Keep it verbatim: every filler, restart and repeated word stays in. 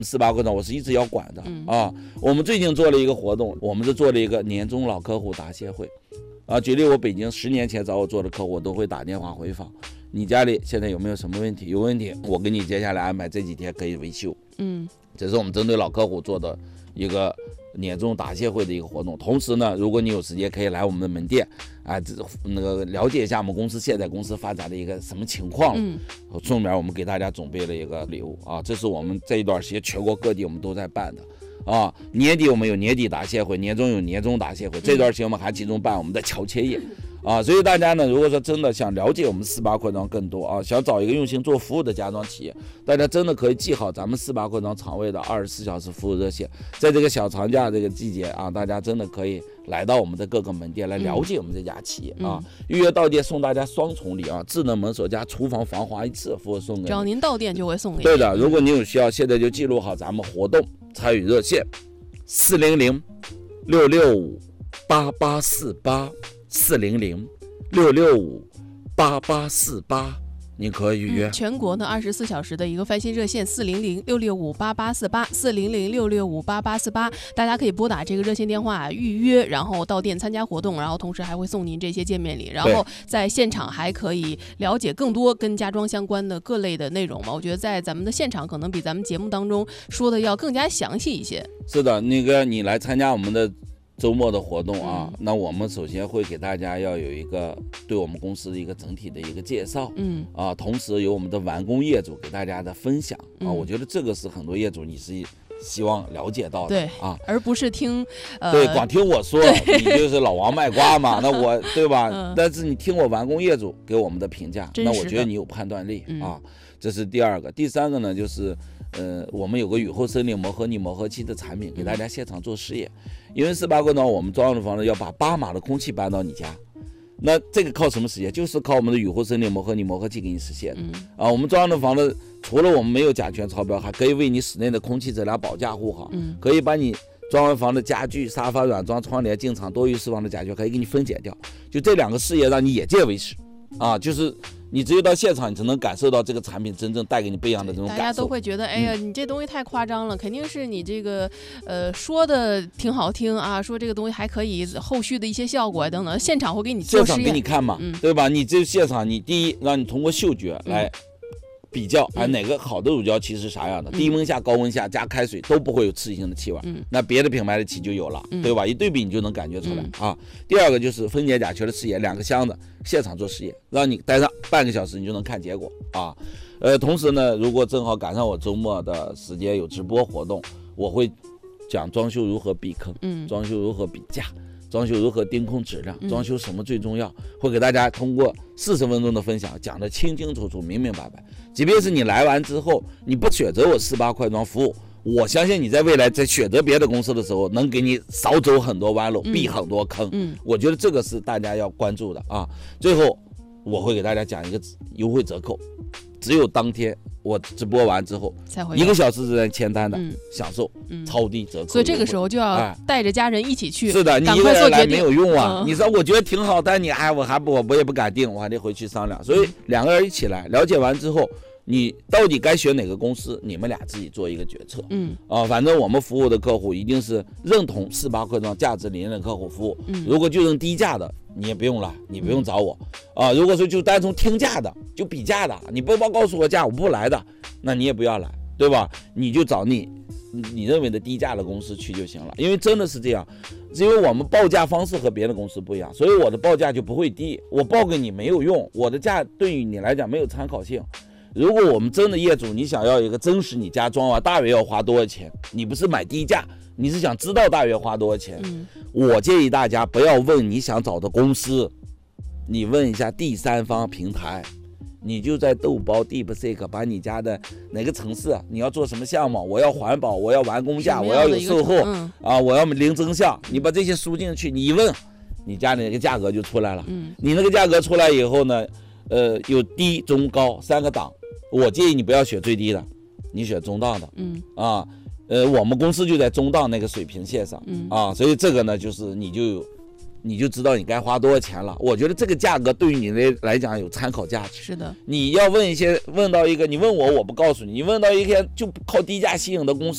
四八会长我是一直要管的、 嗯、 啊。我们最近做了一个活动，我们是做了一个年终老客户答谢会啊。举例我北京十年前找我做的客户，我都会打电话回访，你家里现在有没有什么问题？有问题，我给你接下来安排这几天可以维修。 嗯， 这是我们针对老客户做的一个年终答谢会的一个活动。同时呢，如果你有时间，可以来我们的门店啊，这那个了解一下我们公司现在公司发展的一个什么情况。 嗯， 顺便我们给大家准备了一个礼物啊，这是我们这一段时间全国各地我们都在办的。啊，年底我们有年底答谢会，年终有年终答谢会，这段时间我们还集中办我们的乔切业啊，所以大家呢，如果说真的想了解我们四八扩张更多啊，想找一个用心做服务的家装企业，大家真的可以记好咱们四八扩张厂位的二十四小时服务热线，在这个小长假这个季节啊，大家真的可以来到我们的各个门店来了解我们这家企业、嗯、啊，预约到店送大家双重礼啊，智能门锁加厨房防滑一次服务送给你， 只要您到店就会送给你。 对的，如果你有需要，现在就记录好咱们活动参与热线四零零六六五八八四八四零零六六五八八四八，您可以预约、 嗯、全国的二十四小时的一个翻新热线四零零六六五八八四八四零零六六五八八四八，大家可以拨打这个热线电话预约，然后到店参加活动，然后同时还会送您这些见面礼，然后在现场还可以了解更多跟家装相关的各类的内容嘛。我觉得在咱们的现场可能比咱们节目当中说的要更加详细一些。 是的，那个你来参加我们的周末的活动啊、嗯，那我们首先会给大家要有一个对我们公司的一个整体的一个介绍，嗯啊，同时有我们的完工业主给大家的分享、嗯、啊，我觉得这个是很多业主你是希望了解到的， 对啊，而不是听呃对光听我说你就是老王卖瓜嘛，那我对吧、嗯？但是你听我完工业主给我们的评价，那我觉得你有判断力、嗯、啊，这是第二个。第三个呢，就是呃，我们有个雨后森林磨合泥磨合器的产品，给大家现场做试验。因为四八规呢，我们装修的房子要把八码的空气搬到你家，那这个靠什么实现？就是靠我们的雨后森林磨合泥磨合器给你实现的、嗯、啊。我们装修的房子除了我们没有甲醛超标，还可以为你室内的空气质量保驾护航、嗯，可以把你装完房的家具、沙发、软装、窗帘、进场多余释放的甲醛可以给你分解掉。就这两个事业让你眼界为实啊，就是你只有到现场，你才能感受到这个产品真正带给你不一样的这种感受。 大家都会觉得，哎呀，你这东西太夸张了，嗯、肯定是你这个呃说的挺好听啊，说这个东西还可以后续的一些效果等等，现场会给你做实验， 现场给你看嘛，嗯、对吧？你这现场，你第一让你通过嗅觉来。嗯比较啊，哪个好的乳胶漆是啥样的、嗯？低温下、高温下加开水都不会有刺激性的气味、嗯，那别的品牌的漆就有了、嗯，对吧？一对比你就能感觉出来、嗯、啊。第二个就是分解甲醛的试验，两个箱子现场做试验，让你待上半个小时，你就能看结果啊。呃，同时呢，如果正好赶上我周末的时间有直播活动，我会讲装修如何避坑，嗯，装修如何比价。装修如何盯控质量，装修什么最重要、嗯、会给大家通过四十分钟的分享讲得清清楚楚明明白白。即便是你来完之后你不选择我四八快装服务，我相信你在未来在选择别的公司的时候能给你少走很多弯路、嗯、避很多坑、嗯、我觉得这个是大家要关注的啊。最后我会给大家讲一个优惠折扣，只有当天我直播完之后一个小时之内签单的、嗯、享受超低折扣、嗯、 所以这个时候就要带着家人一起去、哎、 是的，你一个人来没有用啊、嗯、你说我觉得挺好，但你哎我还不我也不敢定，我还得回去商量，所以两个人一起来了解完之后，你到底该选哪个公司，你们俩自己做一个决策。嗯啊，反正我们服务的客户一定是认同四八快装价值理念的客户服务。嗯，如果就认低价的，你也不用了，你不用找我、嗯、啊。如果说就单从听价的，就比价的，你不告诉我价我不来的，那你也不要来，对吧？你就找你你认为的低价的公司去就行了。因为真的是这样，因为我们报价方式和别的公司不一样，所以我的报价就不会低，我报给你没有用，我的价对于你来讲没有参考性。如果我们真的业主，你想要一个真实你家装完大约要花多少钱，你不是买低价，你是想知道大约花多少钱、嗯、我建议大家不要问你想找的公司，你问一下第三方平台，你就在豆包 DeepSeek 把你家的哪个城市你要做什么项目，我要环保，我要完工价，我要有售后、嗯、啊，我要零增项，你把这些输进去，你一问你家的那个价格就出来了、嗯、你那个价格出来以后呢，呃，有低中高三个档，我建议你不要选最低的，你选中档的，嗯啊，呃，我们公司就在中档那个水平线上，嗯啊，所以这个呢，就是你就你就知道你该花多少钱了。我觉得这个价格对于你来来讲有参考价值。 是的， 你要问一些问到一个，你问我我不告诉你，你问到一个就靠低价吸引的公司。